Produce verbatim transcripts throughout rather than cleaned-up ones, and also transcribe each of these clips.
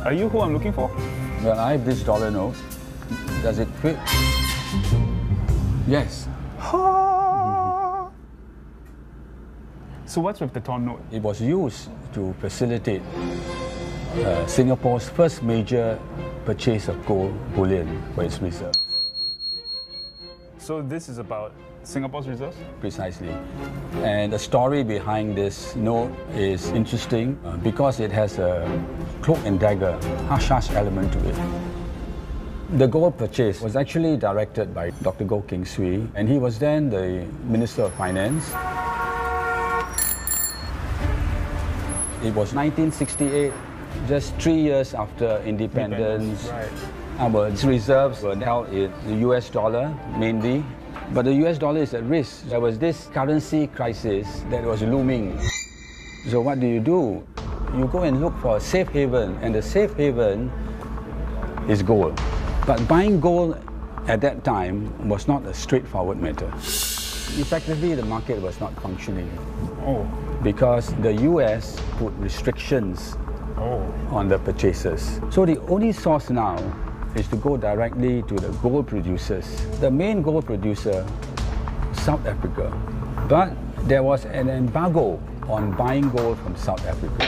Are you who I'm looking for? Well, I have this dollar note. Does it fit? Yes. So what's with the torn note? It was used to facilitate uh, Singapore's first major purchase of gold bullion for its reserve. So this is about Singapore's reserves? Precisely. And the story behind this note is interesting uh, because it has a cloak and dagger, hush-hush element to it. The gold purchase was actually directed by Doctor Goh Keng Swee, and he was then the Minister of Finance. It was nineteen sixty-eight, just three years after independence. Right. Our reserves were held in the U S dollar mainly, but the U S dollar is at risk. There was this currency crisis that was looming. So what do you do? You go and look for a safe haven, and the safe haven is gold. But buying gold at that time was not a straightforward matter. Effectively, the market was not functioning. Oh. Because the U S put restrictions oh. on the purchases. So the only source now is to go directly to the gold producers. The main gold producer, South Africa. But there was an embargo on buying gold from South Africa.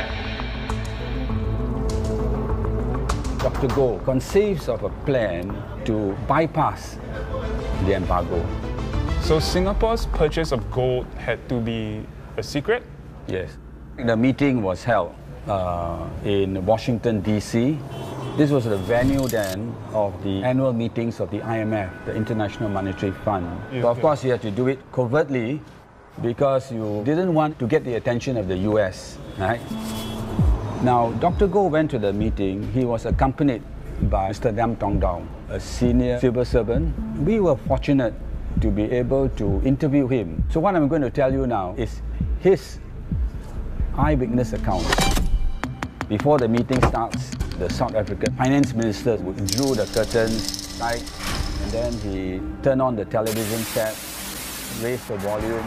Doctor Goh conceives of a plan to bypass the embargo. So Singapore's purchase of gold had to be a secret? Yes. The meeting was held uh, in Washington, D C This was the venue then of the annual meetings of the I M F, the International Monetary Fund. Yeah, but of yeah. course, you had to do it covertly because you didn't want to get the attention of the U S, right? Now, Doctor Goh went to the meeting. He was accompanied by Mister Lam Tong Dao, a senior civil servant. We were fortunate to be able to interview him. So what I'm going to tell you now is his eyewitness account. Before the meeting starts, the South African finance minister drew the curtains, right, and then he turned on the television set, raised the volume,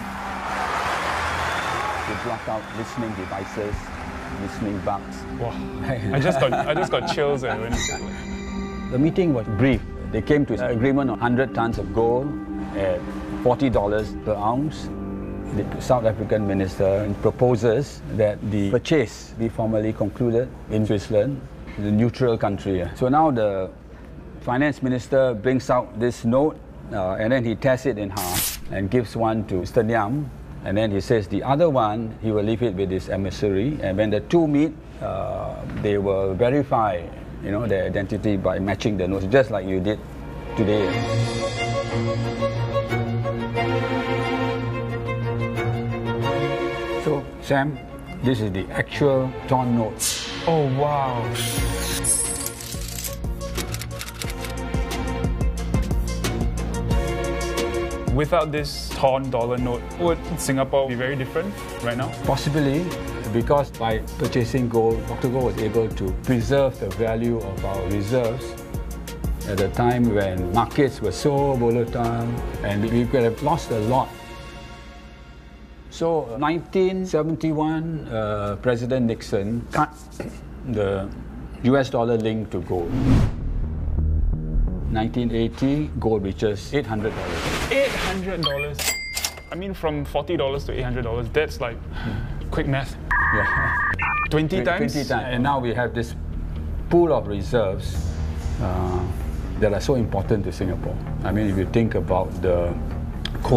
he blocked out listening devices, listening bugs. Wow. I just got I just got chills eh, when you said that. The meeting was brief. They came to an agreement on one hundred tons of gold at forty dollars per ounce. The South African minister proposes that the purchase be formally concluded in Switzerland, the neutral country. So now the finance minister brings out this note uh, and then he tears it in half and gives one to Mister Liam, and then he says the other one he will leave it with his emissary, and when the two meet, uh, they will verify, you know, their identity by matching the notes, just like you did today. So, Sam, this is the actual torn note. Oh, wow. Without this torn dollar note, would Singapore be very different right now? Possibly, because by purchasing gold, Doctor Goh was able to preserve the value of our reserves at a time when markets were so volatile and we could have lost a lot. So, nineteen seventy-one, uh, President Nixon cut the U S dollar link to gold. nineteen eighty, gold reaches eight hundred dollars. eight hundred dollars? I mean, from forty dollars to eight hundred dollars, that's like quick math. Yeah. twenty times? twenty times. And now we have this pool of reserves uh, that are so important to Singapore. I mean, if you think about the